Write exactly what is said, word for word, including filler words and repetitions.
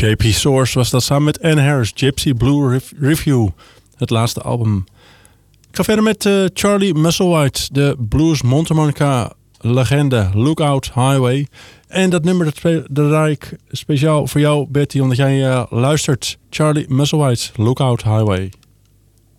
J P Source was dat samen met Anne Harris, Gypsy Blue Review, het laatste album. Ik ga verder met uh, Charlie Musselwhite, de blues mondharmonica legende Lookout Highway. En dat nummer dat, dat draai ik speciaal voor jou, Betty, omdat jij uh, luistert. Charlie Musselwhite, Lookout Highway.